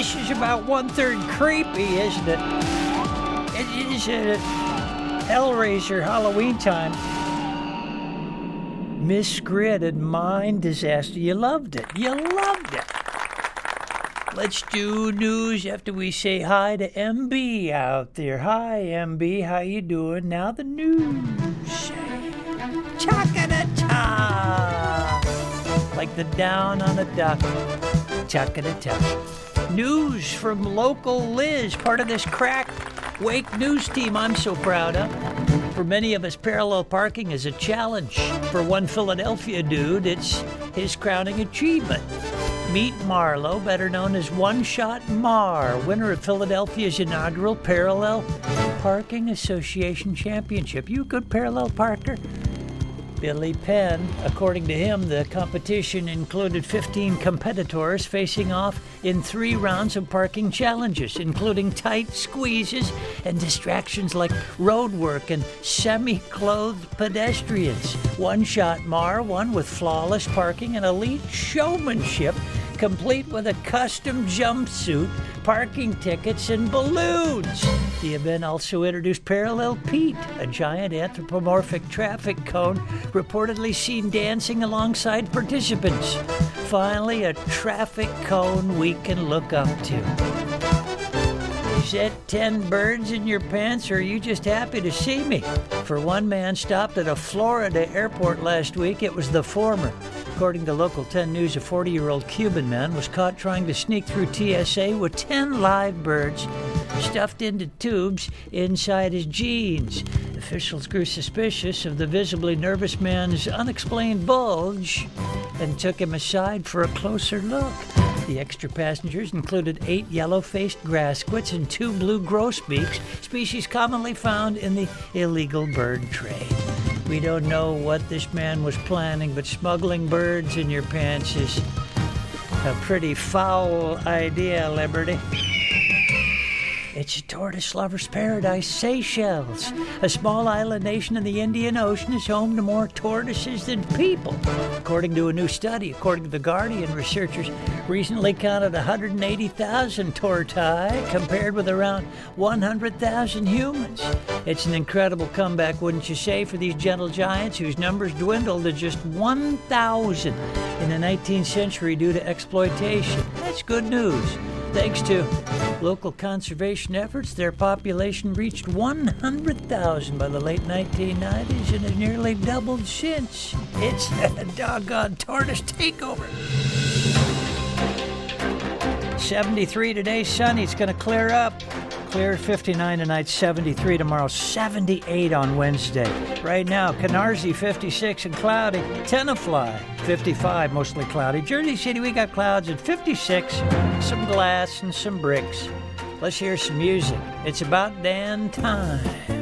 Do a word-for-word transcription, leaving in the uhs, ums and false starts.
This is about one-third creepy, isn't it? It is a Hellraiser Halloween time. Miss Grid and Mind Disaster. You loved it. You loved it. Let's do news after we say hi to M B out there. Hi, M B. How you doing? Now the news. Chaka-da-cha. Like the down on a duck. Chaka-da-cha. News from local Liz, part of this crack Wake news team I'm so proud of. For many of us, parallel parking is a challenge. For one Philadelphia dude, it's his crowning achievement. Meet Marlo, better known as One Shot Mar, winner of Philadelphia's inaugural Parallel Parking Association Championship. You a good parallel parker? Billy Penn. According to him, the competition included fifteen competitors facing off in three rounds of parking challenges, including tight squeezes and distractions like road work and semi-clothed pedestrians. One Shot Mar won with flawless parking and elite showmanship, complete with a custom jumpsuit, parking tickets, and balloons. The event also introduced Parallel Pete, a giant anthropomorphic traffic cone reportedly seen dancing alongside participants. Finally, a traffic cone we can look up to. Is that ten birds in your pants, or are you just happy to see me? For one man stopped at a Florida airport last week, it was the former. According to Local ten News, a forty-year-old Cuban man was caught trying to sneak through T S A with ten live birds stuffed into tubes inside his jeans. Officials grew suspicious of the visibly nervous man's unexplained bulge and took him aside for a closer look. The extra passengers included eight yellow-faced grassquits and two blue grosbeaks, species commonly found in the illegal bird trade. We don't know what this man was planning, but smuggling birds in your pants is a pretty foul idea, Liberty. It's a tortoise lover's paradise, Seychelles. A small island nation in the Indian Ocean is home to more tortoises than people. According to a new study, according to The Guardian, researchers recently counted one hundred eighty thousand tortoise compared with around one hundred thousand humans. It's an incredible comeback, wouldn't you say, for these gentle giants whose numbers dwindled to just one thousand in the nineteenth century due to exploitation. That's good news. Thanks to local conservation efforts, their population reached one hundred thousand by the late nineteen nineties and has nearly doubled since. It's a doggone tortoise takeover. seventy-three today, sunny. It's going to clear up. Clear, fifty-nine tonight, seventy-three tomorrow, seventy-eight on Wednesday. Right now, Canarsie, fifty-six and cloudy. Tenafly, fifty-five, mostly cloudy. Jersey City, we got clouds at fifty-six, some glass and some bricks. Let's hear some music. It's about damn time.